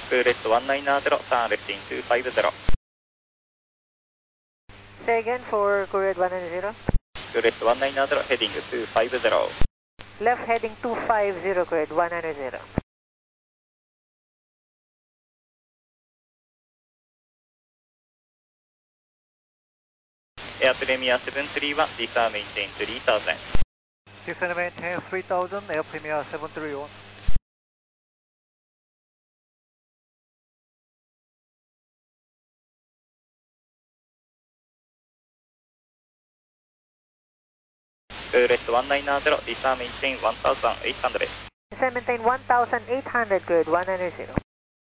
Tourist 190, turn left into 50. Say again for Courier 190. Tourist 190, heading to 50. Left heading 250, Courier 190. Air Premier 731, descend maintain 3000. Descend maintain 3000, Air Premier 731. Tourist 190, descend maintain 1800. Descend maintain 1800, Courier 190.